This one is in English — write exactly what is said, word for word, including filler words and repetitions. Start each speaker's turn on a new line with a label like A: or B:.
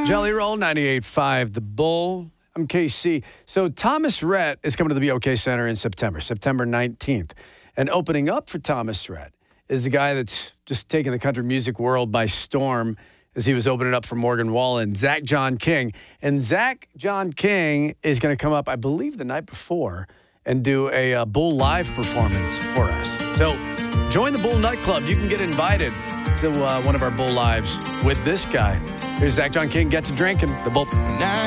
A: Jelly Roll, ninety-eight point five, The Bull. I'm K C. So Thomas Rhett is coming to the B O K Center in September, September nineteenth. And opening up for Thomas Rhett is the guy that's just taking the country music world by storm as he was opening up for Morgan Wallen, Zach John King. And Zach John King is going to come up, I believe, the night before and do a uh, Bull Live performance for us. So join the Bull Nightclub. You can get invited to uh, one of our Bull Lives with this guy. Here's Zach John King, Get to Drinking, The Bull.